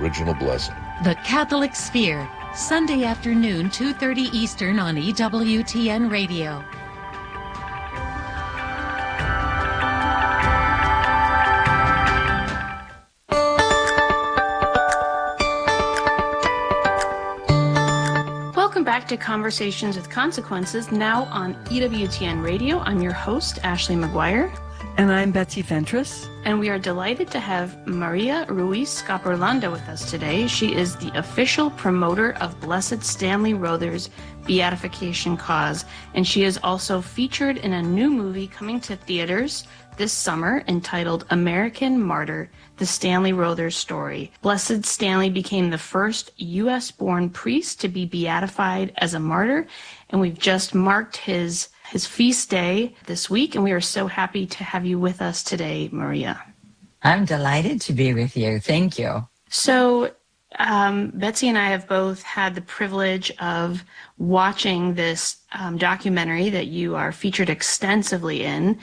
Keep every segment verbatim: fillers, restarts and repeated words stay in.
original blessing. The Catholic Sphere, Sunday afternoon, two thirty Eastern on E W T N Radio. Welcome back to Conversations with Consequences, now on E W T N Radio. I'm your host, Ashley McGuire. And I'm Betsy Fentress. And we are delighted to have Maria Ruiz Scaporlanda with us today. She is the official promoter of Blessed Stanley Rother's beatification cause, and she is also featured in a new movie coming to theaters this summer entitled American Martyr, The Stanley Rother Story. Blessed Stanley became the first U S-born priest to be beatified as a martyr, and we've just marked his his feast day this week, and we are so happy to have you with us today, Maria. I'm delighted to be with you. Thank you. So um, Betsy and I have both had the privilege of watching this um, documentary that you are featured extensively in.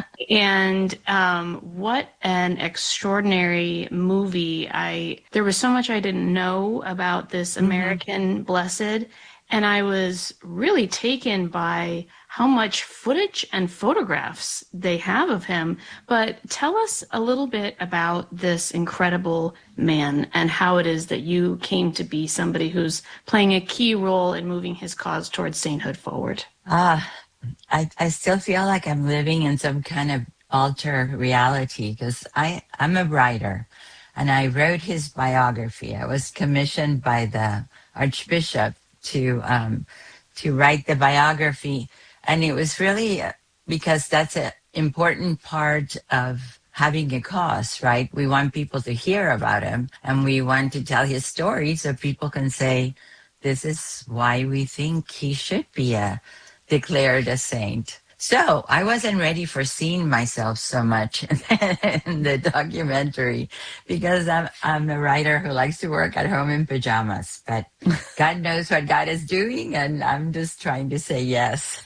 And um, what an extraordinary movie. I there was so much I didn't know about this American mm-hmm. Blessed, and I was really taken by how much footage and photographs they have of him. But tell us a little bit about this incredible man and how it is that you came to be somebody who's playing a key role in moving his cause towards sainthood forward. Ah, uh, I, I still feel like I'm living in some kind of alter reality because I, I'm a writer and I wrote his biography. I was commissioned by the Archbishop to um, to write the biography. And it was really because that's an important part of having a cause, right? We want people to hear about him and we want to tell his story so people can say, this is why we think he should be a, declared a saint. So I wasn't ready for seeing myself so much in the documentary because I'm, I'm a writer who likes to work at home in pajamas, but God knows what God is doing and I'm just trying to say yes.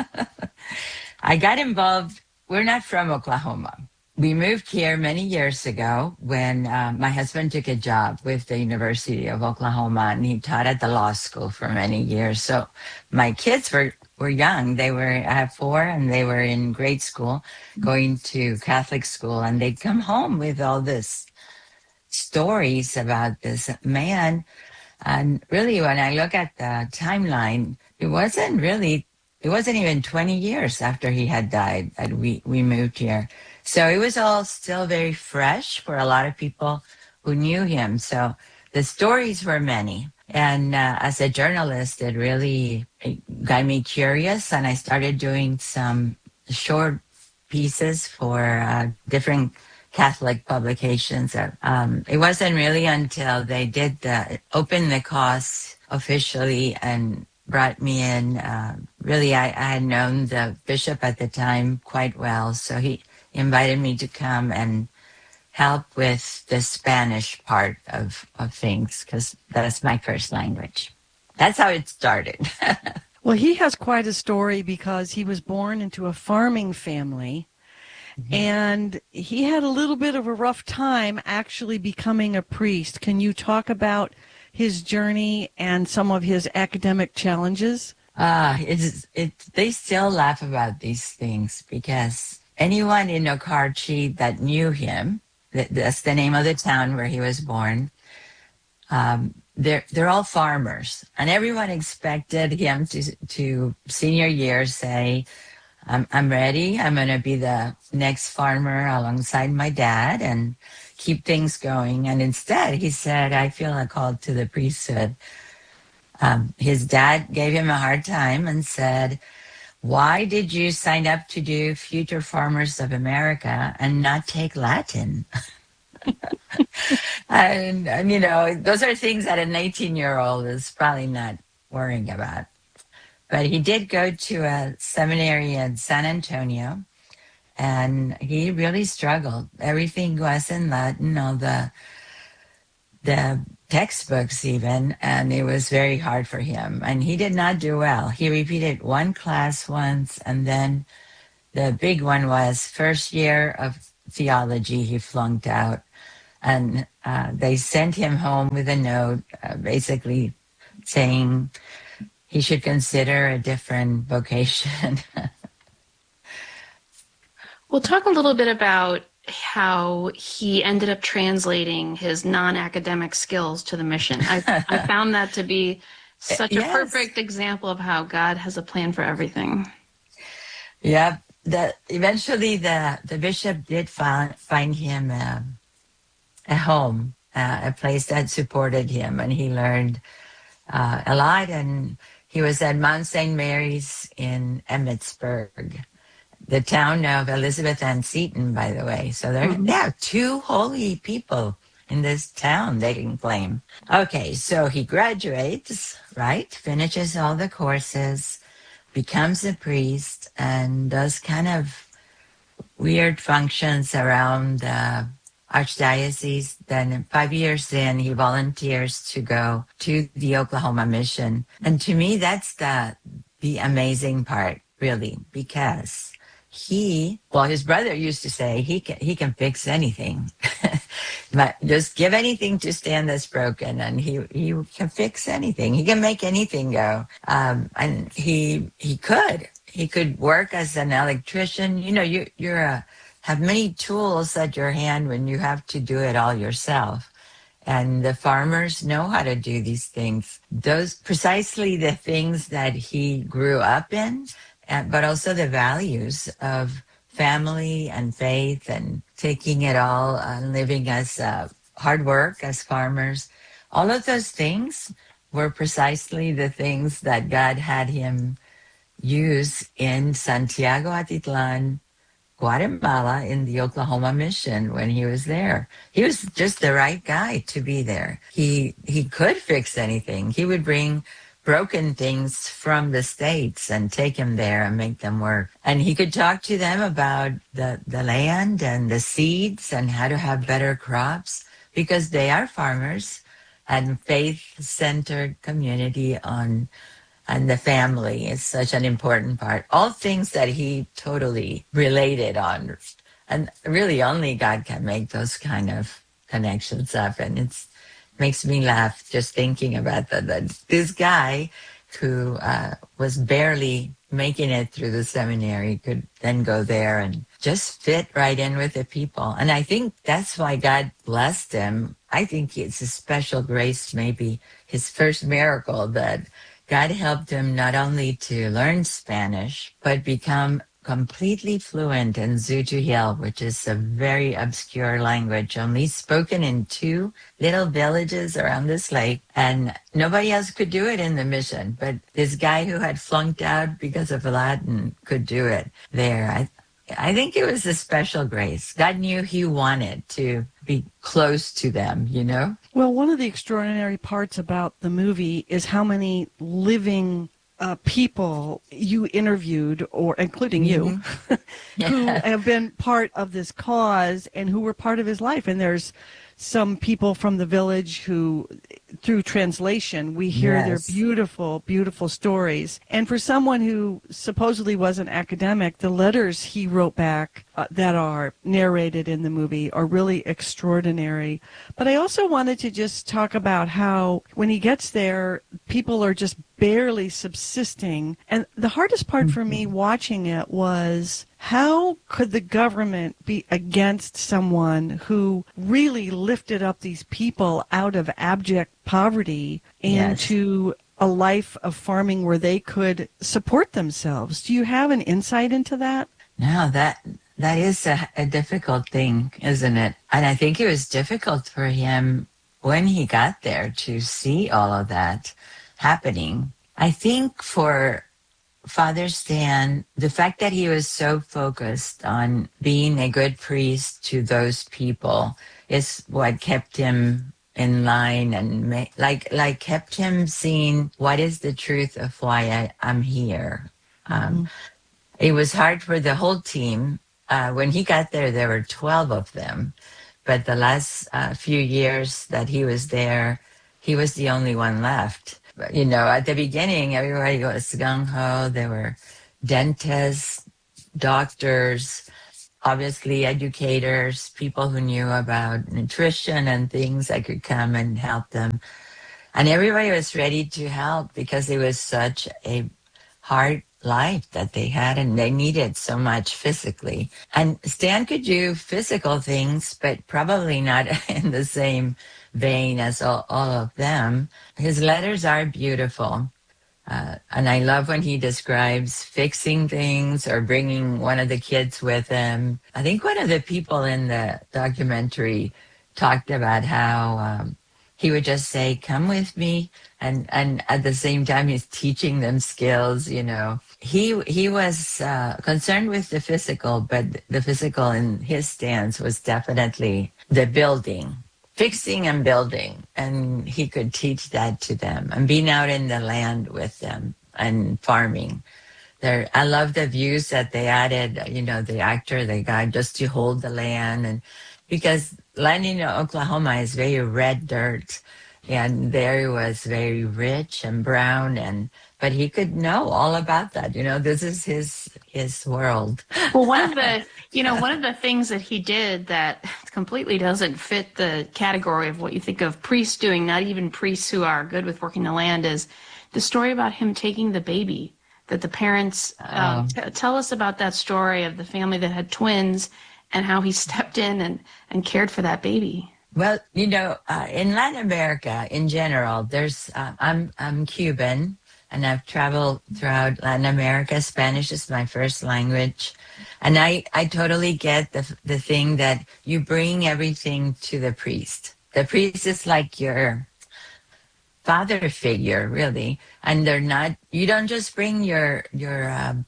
I got involved. We're not from Oklahoma. We moved here many years ago when uh, my husband took a job with the University of Oklahoma and he taught at the law school for many years. So my kids were were young. They were, I have four, and they were in grade school, going to Catholic school, and they'd come home with all this stories about this man. And really, when I look at the timeline, it wasn't really, it wasn't even twenty years after he had died that we, we moved here. So it was all still very fresh for a lot of people who knew him. So the stories were many. And uh, as a journalist, it really it got me curious, and I started doing some short pieces for uh, different Catholic publications. Um, it wasn't really until they did the open the cause officially and brought me in. Uh, really, I, I had known the bishop at the time quite well, so he invited me to come and help with the Spanish part of, of things, because that's my first language. That's how it started. Well, he has quite a story because he was born into a farming family, mm-hmm. and he had a little bit of a rough time actually becoming a priest. Can you talk about his journey and some of his academic challenges? Ah, uh, it's it. They still laugh about these things because anyone in Okarche that knew him, that's the name of the town where he was born. Um, they're they're all farmers, and everyone expected him to to senior year say, "I'm I'm ready. I'm going to be the next farmer alongside my dad and keep things going." And instead, he said, "I feel a call to the priesthood." Um, his dad gave him a hard time and said, "Why did you sign up to do Future Farmers of America and not take Latin?" and, and, you know, those are things that an eighteen-year-old is probably not worrying about. But he did go to a seminary in San Antonio, and he really struggled. Everything was in Latin, all the, the textbooks even, and it was very hard for him. And he did not do well. He repeated one class once, and then the big one was first year of theology, he flunked out. And uh, they sent him home with a note, uh, basically saying he should consider a different vocation. We'll talk a little bit about how he ended up translating his non-academic skills to the mission. I, I found that to be such Yes. a perfect example of how God has a plan for everything. Yeah, the, eventually the, the bishop did find, find him a, a home, uh, a place that supported him, and he learned uh, a lot. And he was at Mount Saint Mary's in Emmitsburg, the town of Elizabeth Ann Seton, by the way. So there, Mhm. they have two holy people in this town, they can claim. Okay, so he graduates, right? Finishes all the courses, becomes a priest, and does kind of weird functions around the archdiocese. Then five years in, he volunteers to go to the Oklahoma mission. And to me, that's the the amazing part, really, because he, well, his brother used to say he can he can fix anything. But just give anything to Stan that's broken, and he he can fix anything. He can make anything go. Um, and he he could he could work as an electrician. You know, you you're a, have many tools at your hand when you have to do it all yourself. And the farmers know how to do these things. Those precisely the things that he grew up in, and, but also the values of family and faith and taking it all and living as uh, hard work as farmers. All of those things were precisely the things that God had him use in Santiago Atitlan, Guatemala, in the Oklahoma mission when he was there. He was just the right guy to be there. He he could fix anything. He would bring broken things from the States and take them there and make them work. And he could talk to them about the, the land and the seeds and how to have better crops, because they are farmers and faith-centered community on and the family is such an important part. All things that he totally related on. And really only God can make those kind of connections up. And it's makes me laugh just thinking about that. that this guy who uh, was barely making it through the seminary could then go there and just fit right in with the people. And I think that's why God blessed him. I think it's a special grace, maybe his first miracle, that God helped him not only to learn Spanish, but become completely fluent in Zutuhiel, which is a very obscure language, only spoken in two little villages around this lake. And nobody else could do it in the mission. But this guy who had flunked out because of Latin could do it there. I, I think it was a special grace. God knew he wanted to be close to them, you know? Well, one of the extraordinary parts about the movie is how many living uh, people you interviewed, or including you, Mm-hmm. who Yeah. have been part of this cause and who were part of his life. And there's some people from the village who, through translation, we hear Yes. their beautiful, beautiful stories. And for someone who supposedly was an academic, the letters he wrote back uh, that are narrated in the movie are really extraordinary. But I also wanted to just talk about how when he gets there, people are just barely subsisting. And the hardest part for me watching it was, how could the government be against someone who really lifted up these people out of abject poverty into Yes. a life of farming where they could support themselves? Do you have an insight into that? No, that that is a, a difficult thing, isn't it? And I think it was difficult for him when he got there to see all of that happening. I think for Father Stan, the fact that he was so focused on being a good priest to those people is what kept him in line and ma- like like kept him seeing what is the truth of why I, I'm here. Um, it was hard for the whole team. Uh, when he got there, there were twelve of them, but the last uh, few years that he was there, he was the only one left. But, you know, at the beginning, everybody was gung ho. There were dentists, doctors, obviously educators, people who knew about nutrition and things that could come and help them. And everybody was ready to help because it was such a hard life that they had and they needed so much physically. And Stan could do physical things, but probably not in the same vein as all, all of them. His letters are beautiful. Uh, and I love when he describes fixing things or bringing one of the kids with him. I think one of the people in the documentary talked about how um, he would just say, come with me. And, and at the same time, he's teaching them skills, you know. He, he was uh, concerned with the physical, but the physical in his stance was definitely the building. Fixing and building, and he could teach that to them and being out in the land with them and farming. There, I love the views that they added, you know, the actor they got just to hold the land. And because land in Oklahoma is very red dirt, and there it was very rich and brown, and but he could know all about that. You know, this is his his world. Well, one of the, you know, one of the things that he did that completely doesn't fit the category of what you think of priests doing, not even priests who are good with working the land, is the story about him taking the baby, that the parents, um, Oh. t- tell us about that story of the family that had twins and how he stepped in and, and cared for that baby. Well, you know, uh, in Latin America in general, there's, uh, I'm, I'm Cuban and I've traveled throughout Latin America. Spanish is my first language. And I, I totally get the, the thing that you bring everything to the priest. The priest is like your father figure, really. And they're not, you don't just bring your, your, um,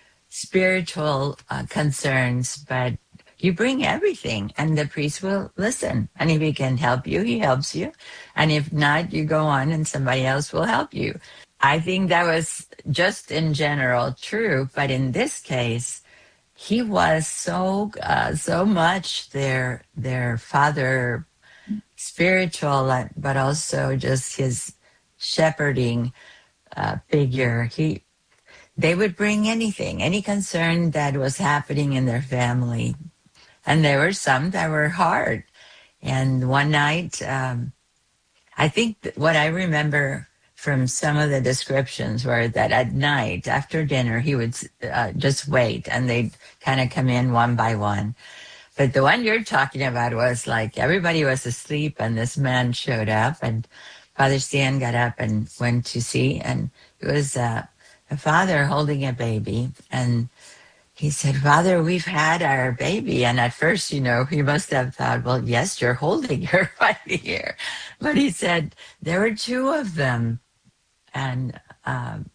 spiritual uh, concerns, but you bring everything and the priest will listen. And if he can help you, he helps you. And if not, you go on and somebody else will help you. I think that was just in general true. But in this case, he was so, uh, so much their, their father spiritual, uh, but also just his shepherding uh, figure. He, they would bring anything, any concern that was happening in their family. And there were some that were hard. And one night, um, I think that what I remember from some of the descriptions were that at night after dinner, he would uh, just wait and they'd kind of come in one by one. But the one you're talking about was like everybody was asleep and this man showed up and Father Stan got up and went to see. And it was uh, a father holding a baby. And he said, Father, we've had our baby. And at first, you know, he must have thought, well, yes, you're holding her right here. But he said, there were two of them. And um,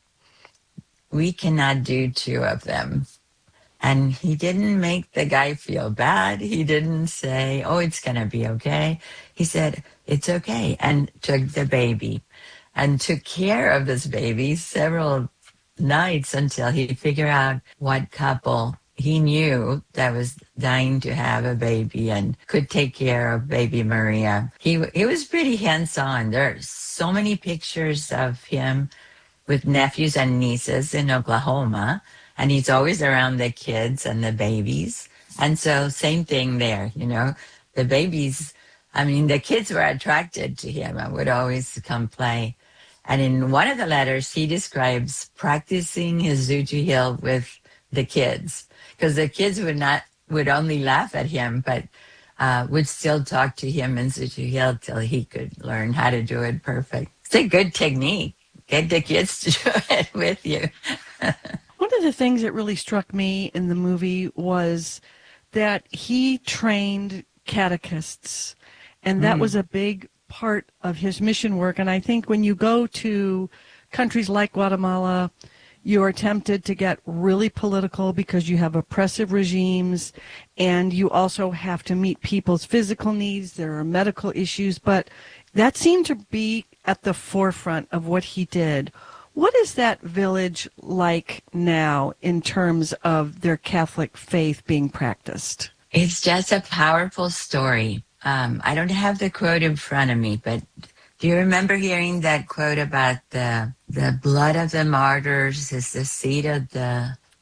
we cannot do two of them. And he didn't make the guy feel bad. He didn't say, oh, it's going to be okay. He said, it's okay. And took the baby and took care of this baby several nights until he figured out what couple he knew that was dying to have a baby and could take care of baby Maria. He, he was pretty hands-on. There are so many pictures of him with nephews and nieces in Oklahoma. And he's always around the kids and the babies. And so same thing there, you know, the babies, I mean, the kids were attracted to him and would always come play. And in one of the letters, he describes practicing his Zutu with the kids because the kids would not, would only laugh at him, but uh, would still talk to him in Zutu till he could learn how to do it perfect. It's a good technique. Get the kids to do it with you. One of the things that really struck me in the movie was that he trained catechists, and that mm. was a big part of his mission work. And I think when you go to countries like Guatemala, you are tempted to get really political because you have oppressive regimes, and you also have to meet people's physical needs. There are medical issues, but that seemed to be at the forefront of what he did. What is that village like now in terms of their Catholic faith being practiced? It's just a powerful story. Um, I don't have the quote in front of me, but do you remember hearing that quote about the the blood of the martyrs is the seed of the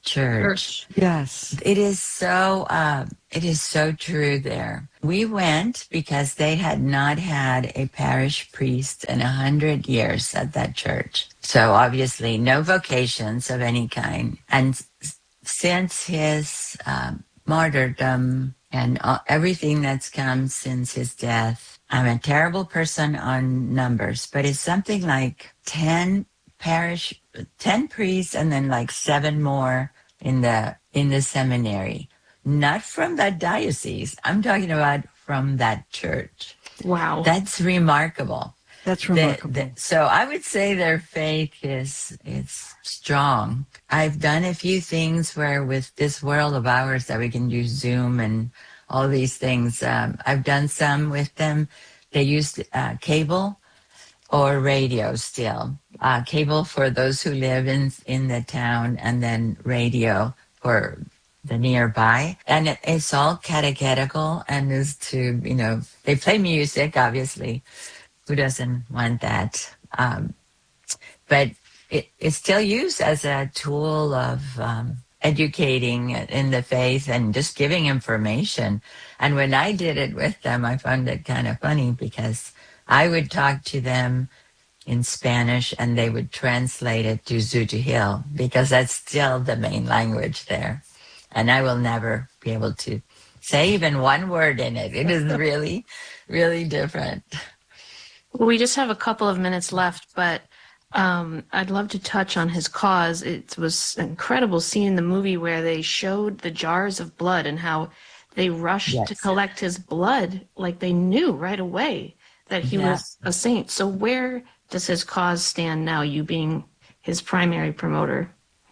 church. Yes. It is so, uh, it is so true there. We went because they had not had a parish priest in a hundred years at that church. So obviously no vocations of any kind. And s- since his um, martyrdom and uh, everything that's come since his death, I'm a terrible person on numbers, but it's something like ten parish, ten priests and then like seven more in the in the seminary, not from that diocese. I'm talking about from that church. Wow. That's remarkable. That's The- remarkable. the- so I would say their faith is is strong. I've done a few things where with this world of ours that we can do Zoom and all these things. Um, I've done some with them. They used uh, cable or radio still. Uh, cable for those who live in in the town, and then radio for the nearby. And it, it's all catechetical and is to, you know, they play music, obviously. Who doesn't want that? Um, but it, it's still used as a tool of um, educating in the faith and just giving information. And when I did it with them, I found it kind of funny because I would talk to them in Spanish and they would translate it to Zujihil because that's still the main language there. And I will never be able to say even one word in it. It is really, really different. Well, we just have a couple of minutes left, but um, I'd love to touch on his cause. It was an incredible scene in the movie where they showed the jars of blood and how they rushed Yes. to collect his blood, like they knew right away that he Yeah. was a saint. So where does his cause stand now, you being his primary promoter?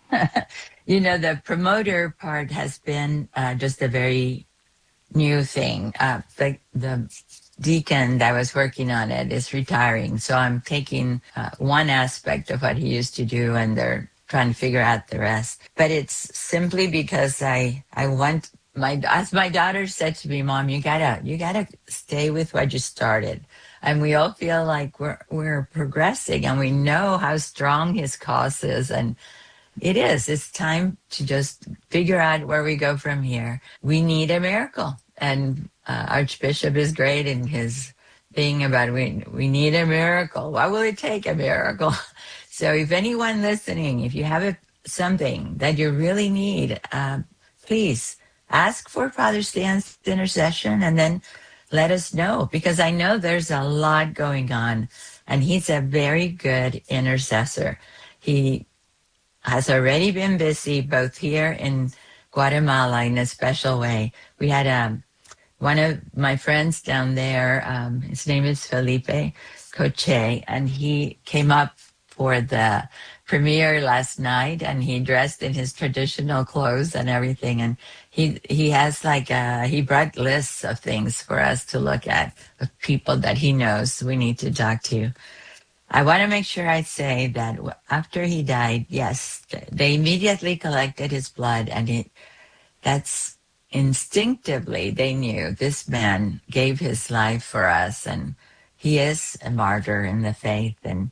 You know, the promoter part has been uh, just a very new thing. Uh, the, the deacon that was working on it is retiring. So I'm taking uh, one aspect of what he used to do and they're trying to figure out the rest. But it's simply because I, I want my, as my daughter said to me, Mom, you gotta, you gotta stay with what you started. And we all feel like we're, we're progressing and we know how strong his cause is. And it is. It's time to just figure out where we go from here. We need a miracle. And uh, Archbishop is great in his thing about we, we need a miracle. Why will it take a miracle? So if anyone listening, if you have a, something that you really need, uh, please ask for Father Stan's intercession and then let us know, because I know there's a lot going on and he's a very good intercessor. He has already been busy both here in Guatemala in a special way. We had um, one of my friends down there, um, his name is Felipe Coche, and he came up for the premiere last night and he dressed in his traditional clothes and everything. And he, he has like, a, he brought lists of things for us to look at, of people that he knows we need to talk to. I want to make sure I say that after he died, yes, they immediately collected his blood, and it, that's instinctively they knew this man gave his life for us, and he is a martyr in the faith. And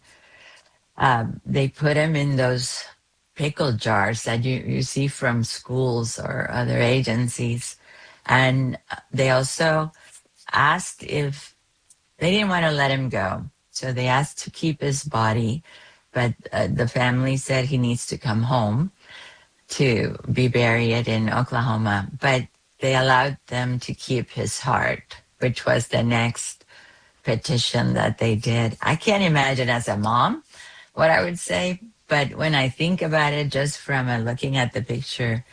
um, they put him in those pickle jars that you, you see from schools or other agencies. And they also asked if they didn't want to let him go. So they asked to keep his body, but uh, the family said he needs to come home to be buried in Oklahoma. But they allowed them to keep his heart, which was the next petition that they did. I can't imagine as a mom what I would say, but when I think about it, just from uh, looking at the picture,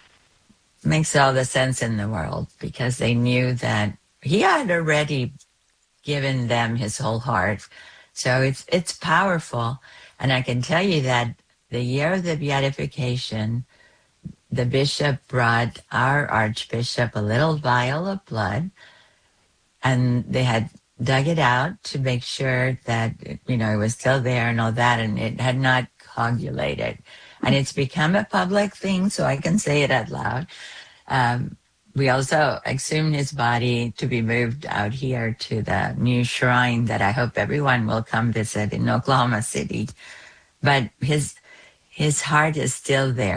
makes all the sense in the world, because they knew that he had already given them his whole heart. So it's it's powerful. And I can tell you that the year of the beatification, the bishop brought our archbishop a little vial of blood, and they had dug it out to make sure that, you know, it was still there and all that, and it had not coagulated. And it's become a public thing, so I can say it out loud. Um, We also exhumed his body to be moved out here to the new shrine that I hope everyone will come visit in Oklahoma City. But his his heart is still there.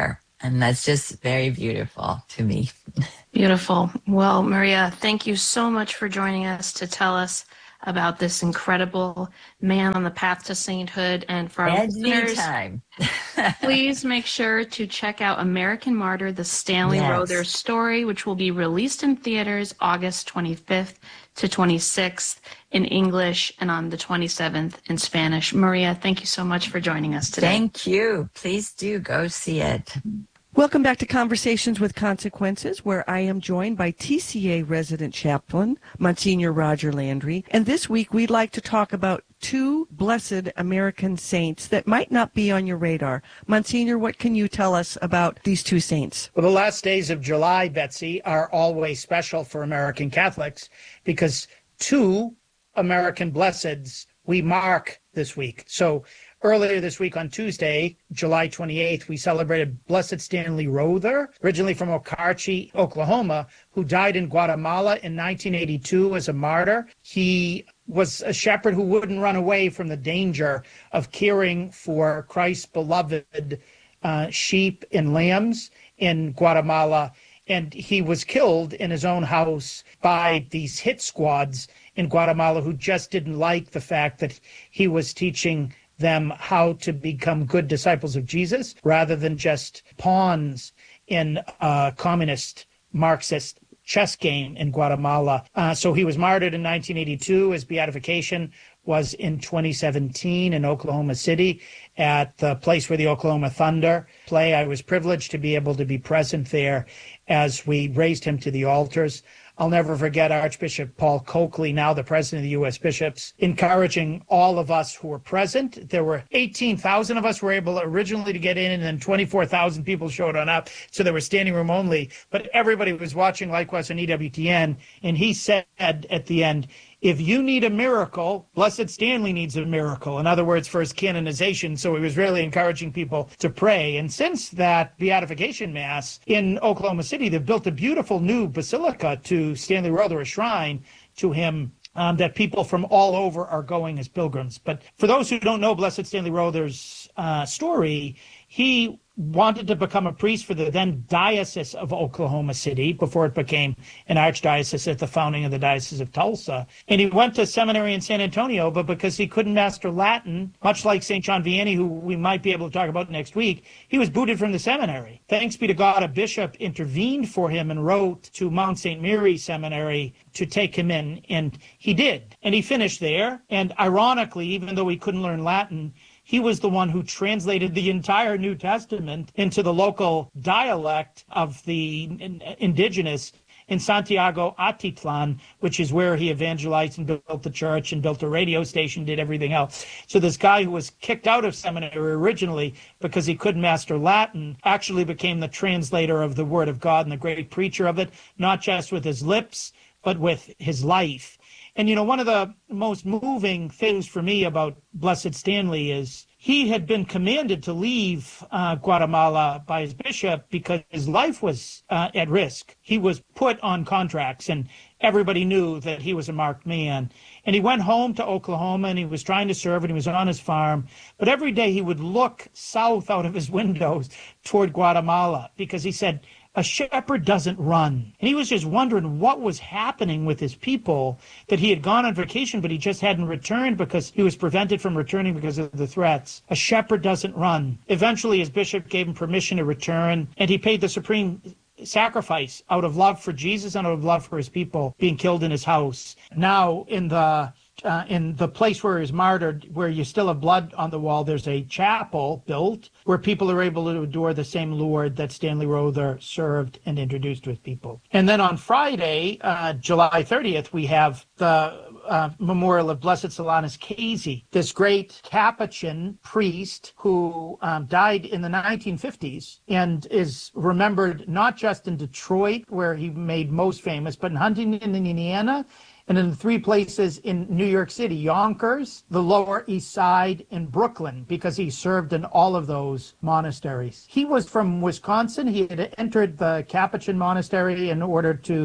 And that's just very beautiful to me. Beautiful. Well, Maria, thank you so much for joining us to tell us about this incredible man on the path to sainthood. And for our listeners, Anytime. please make sure to check out American Martyr, the Stanley Yes. Rother story, which will be released in theaters August twenty-fifth to twenty-sixth in English and on the twenty-seventh in Spanish. Maria, thank you so much for joining us today. Thank you. Please do go see it. Welcome back to Conversations with Consequences, where I am joined by T C A resident chaplain, Monsignor Roger Landry. And this week, we'd like to talk about two blessed American saints that might not be on your radar. Monsignor, what can you tell us about these two saints? Well, the last days of July, Betsy, are always special for American Catholics because two American blesseds we mark this week. So earlier this week on Tuesday, July twenty-eighth, we celebrated Blessed Stanley Rother, originally from Okarche, Oklahoma, who died in Guatemala in nineteen eighty-two as a martyr. He was a shepherd who wouldn't run away from the danger of caring for Christ's beloved uh, sheep and lambs in Guatemala. And he was killed in his own house by these hit squads in Guatemala who just didn't like the fact that he was teaching them how to become good disciples of Jesus rather than just pawns in a communist Marxist chess game in Guatemala. Uh, so he was martyred in nineteen eighty-two. His beatification was in twenty seventeen in Oklahoma City at the place where the Oklahoma Thunder play. I was privileged to be able to be present there as we raised him to the altars. I'll never forget Archbishop Paul Coakley, now the president of the U S Bishops, encouraging all of us who were present. There were eighteen thousand of us were able originally to get in, and then twenty-four thousand people showed on up. So there was standing room only, but everybody was watching likewise on E W T N. And he said at the end, if you need a miracle, Blessed Stanley needs a miracle. In other words, for his canonization. So he was really encouraging people to pray. And since that beatification mass in Oklahoma City, they've built a beautiful new basilica to Stanley Rother, a shrine to him um, that people from all over are going as pilgrims. But for those who don't know Blessed Stanley Rother's uh, story, he wanted to become a priest for the then Diocese of Oklahoma City before it became an archdiocese at the founding of the Diocese of Tulsa. And he went to seminary in San Antonio, but because he couldn't master Latin, much like Saint John Vianney, who we might be able to talk about next week, he was booted from the seminary. Thanks be to God, a bishop intervened for him and wrote to Mount Saint Mary Seminary to take him in, and he did. And he finished there, and ironically, even though he couldn't learn Latin, he was the one who translated the entire New Testament into the local dialect of the indigenous in Santiago Atitlan, which is where he evangelized and built the church and built a radio station, did everything else. So this guy who was kicked out of seminary originally because he couldn't master Latin actually became the translator of the Word of God and the great preacher of it, not just with his lips, but with his life. And, you know, one of the most moving things for me about Blessed Stanley is he had been commanded to leave uh, Guatemala by his bishop because his life was uh, at risk. He was put on contracts, and everybody knew that he was a marked man. And he went home to Oklahoma, and he was trying to serve, and he was on his farm. But every day he would look south out of his windows toward Guatemala because he said, a shepherd doesn't run. And he was just wondering what was happening with his people, that he had gone on vacation, but he just hadn't returned because he was prevented from returning because of the threats. A shepherd doesn't run. Eventually, his bishop gave him permission to return, and he paid the supreme sacrifice out of love for Jesus and out of love for his people being killed in his house. Now, in the Uh, in the place where he was martyred, where you still have blood on the wall, there's a chapel built where people are able to adore the same Lord that Stanley Rother served and introduced to his people. And then on Friday, uh, July thirtieth, we have the uh, memorial of Blessed Solanus Casey, this great Capuchin priest who um, died in the nineteen fifties and is remembered not just in Detroit, where he made most famous, but in Huntington, Indiana, and in the three places in New York City, Yonkers, the Lower East Side, and Brooklyn, because he served in all of those monasteries. He was from Wisconsin. He had entered the Capuchin monastery in order to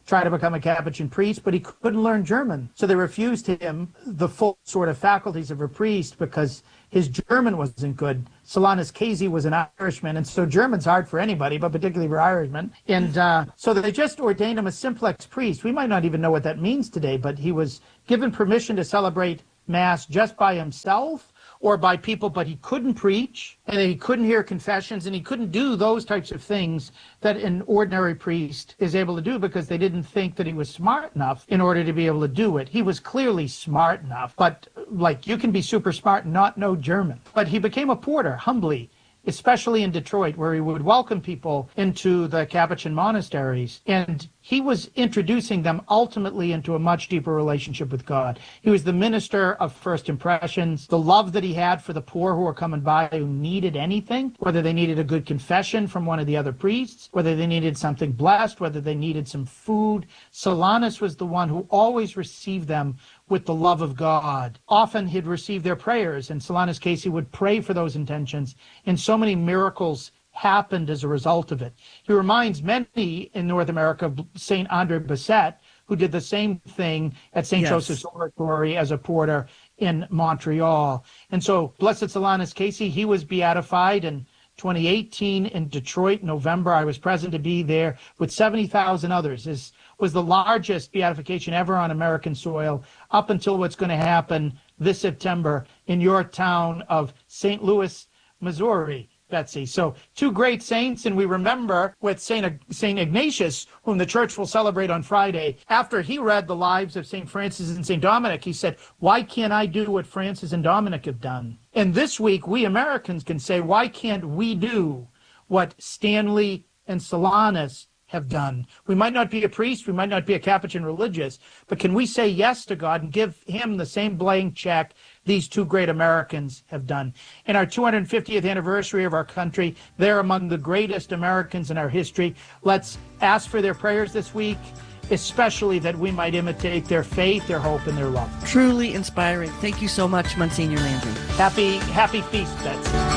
try to become a Capuchin priest, but he couldn't learn German. So they refused him the full sort of faculties of a priest because his German wasn't good. Solanus Casey was an Irishman, and so German's hard for anybody, but particularly for Irishmen. And uh, so they just ordained him a simplex priest. We might not even know what that means today, but he was given permission to celebrate Mass just by himself or by people, but he couldn't preach, and he couldn't hear confessions, and he couldn't do those types of things that an ordinary priest is able to do because they didn't think that he was smart enough in order to be able to do it. He was clearly smart enough, but like you can be super smart and not know German. But he became a porter, humbly, especially in Detroit, where he would welcome people into the Capuchin monasteries. And he was introducing them ultimately into a much deeper relationship with God. He was the minister of first impressions, the love that he had for the poor who were coming by who needed anything, whether they needed a good confession from one of the other priests, whether they needed something blessed, whether they needed some food. Solanus was the one who always received them with the love of God. Often he'd receive their prayers, and Solanus Casey would pray for those intentions, and so many miracles happened as a result of it. He reminds many in North America of Saint Andre Bessette, who did the same thing at Saint Yes. Joseph's Oratory as a porter in Montreal. And so Blessed Solanus Casey, he was beatified in twenty eighteen in Detroit, November. I was present to be there with seventy thousand others. This was the largest beatification ever on American soil up until what's going to happen this September in your town of Saint Louis, Missouri, Betsy. So two great saints, and we remember with Saint Saint Ignatius, whom the church will celebrate on Friday. After he read the lives of Saint Francis and Saint Dominic, he said, why can't I do what Francis and Dominic have done? And this week, we Americans can say, why can't we do what Stanley and Solanus have done? We might not be a priest, we might not be a Capuchin religious, but can we say yes to God and give him the same blank check these two great Americans have done? In our two hundred fiftieth anniversary of our country, they're among the greatest Americans in our history. Let's ask for their prayers this week, especially that we might imitate their faith, their hope, and their love. Truly inspiring. Thank you so much, Monsignor Landry. Happy, happy feast, Betsy.